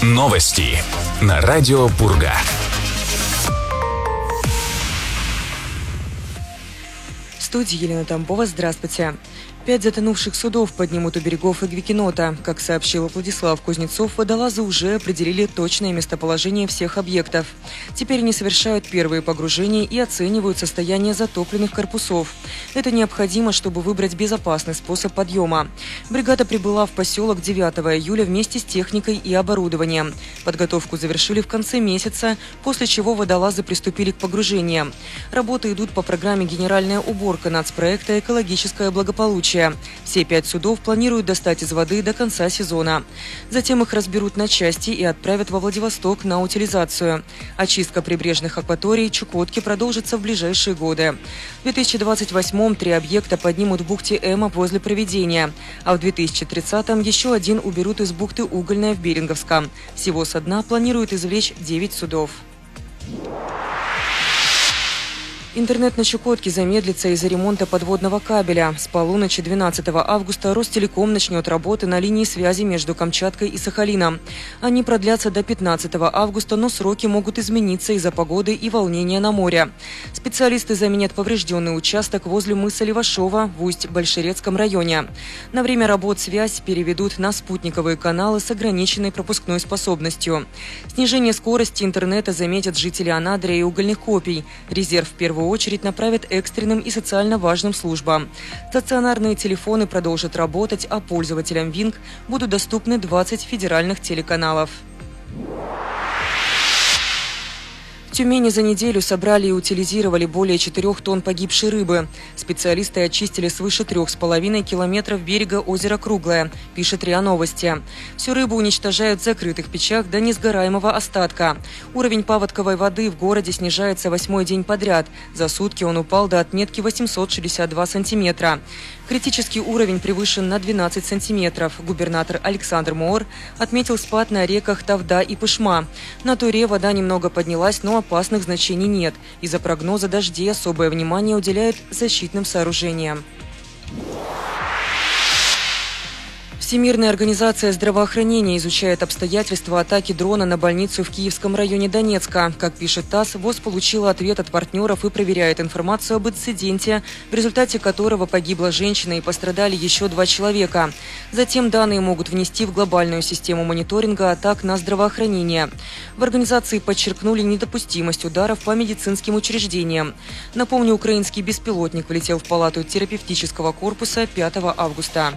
Новости на радио Пурга. В студии Елена Тамбова. Здравствуйте. 5 затонувших судов поднимут у берегов Игвикинота. Как сообщил Владислав Кузнецов, водолазы уже определили точное местоположение всех объектов. Теперь они совершают первые погружения и оценивают состояние затопленных корпусов. Это необходимо, чтобы выбрать безопасный способ подъема. Бригада прибыла в поселок 9 июля вместе с техникой и оборудованием. Подготовку завершили в конце месяца, после чего водолазы приступили к погружениям. Работы идут по программе «Генеральная уборка» нацпроекта «Экологическое благополучие». Все 5 судов планируют достать из воды до конца сезона. Затем их разберут на части и отправят во Владивосток на утилизацию. Очистка прибрежных акваторий Чукотки продолжится в ближайшие годы. В 2028-м 3 объекта поднимут в бухте Эма возле Провидения, а в 2030-м еще один уберут из бухты Угольная в Беринговском. Всего со дна планируют извлечь 9 судов. Интернет на Чукотке замедлится из-за ремонта подводного кабеля. С полуночи 12 августа Ростелеком начнет работы на линии связи между Камчаткой и Сахалином. Они продлятся до 15 августа, но сроки могут измениться из-за погоды и волнения на море. Специалисты заменят поврежденный участок возле мыса Левашова в Усть-Большерецком районе. На время работ связь переведут на спутниковые каналы с ограниченной пропускной способностью. Снижение скорости интернета заметят жители Анадыря и угольных копий. Резерв в первую очередь направят экстренным и социально важным службам. Стационарные телефоны продолжат работать, а пользователям Винг будут доступны 20 федеральных телеканалов. В Тюмени за неделю собрали и утилизировали более 4 тонн погибшей рыбы. Специалисты очистили свыше 3,5 километров берега озера Круглое, пишет РИА Новости. Всю рыбу уничтожают в закрытых печах до несгораемого остатка. Уровень паводковой воды в городе снижается 8-й день подряд. За сутки он упал до отметки 862 сантиметра. Критический уровень превышен на 12 сантиметров. Губернатор Александр Моор отметил спад на реках Тавда и Пышма. На Туре вода немного поднялась, но опасных значений нет. Из-за прогноза дождей особое внимание уделяют защитным сооружениям. Всемирная организация здравоохранения изучает обстоятельства атаки дрона на больницу в Киевском районе Донецка. Как пишет ТАСС, ВОЗ получила ответ от партнеров и проверяет информацию об инциденте, в результате которого погибла женщина и пострадали еще 2 человека. Затем данные могут внести в глобальную систему мониторинга атак на здравоохранение. В организации подчеркнули недопустимость ударов по медицинским учреждениям. Напомню, украинский беспилотник влетел в палату терапевтического корпуса 5 августа.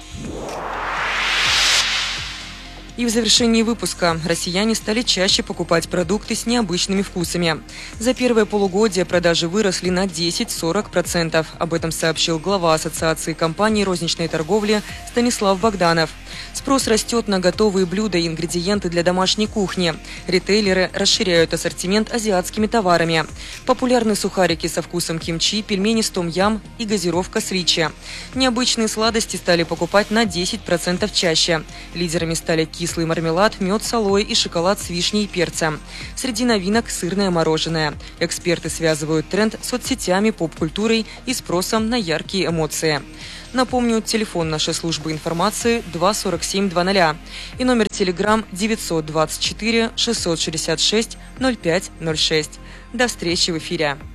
И в завершении выпуска россияне стали чаще покупать продукты с необычными вкусами. За первое полугодие продажи выросли на 10–40%. Об этом сообщил глава Ассоциации компаний розничной торговли Станислав Богданов. Спрос растет на готовые блюда и ингредиенты для домашней кухни. Ритейлеры расширяют ассортимент азиатскими товарами. Популярны сухарики со вкусом кимчи, пельмени с том-ям и газировка с личи. Необычные сладости стали покупать на 10% чаще. Лидерами стали кислый мармелад, мед с алоэ и шоколад с вишней и перцем. Среди новинок сырное мороженое. Эксперты связывают тренд с соцсетями, поп-культурой и спросом на яркие эмоции. Напомню, телефон нашей службы информации 24700 и номер телеграм 924 666 0506. До встречи в эфире.